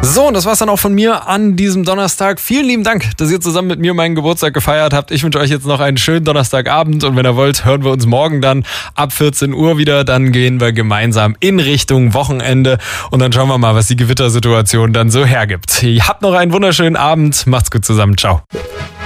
So, und das war's dann auch von mir an diesem Donnerstag. Vielen lieben Dank, dass ihr zusammen mit mir meinen Geburtstag gefeiert habt. Ich wünsche euch jetzt noch einen schönen Donnerstagabend und wenn ihr wollt, hören wir uns morgen dann ab 14 Uhr wieder. Dann gehen wir gemeinsam in Richtung Wochenende und dann schauen wir mal, was die Gewittersituation dann so hergibt. Habt noch einen wunderschönen Abend. Macht's gut zusammen. Ciao.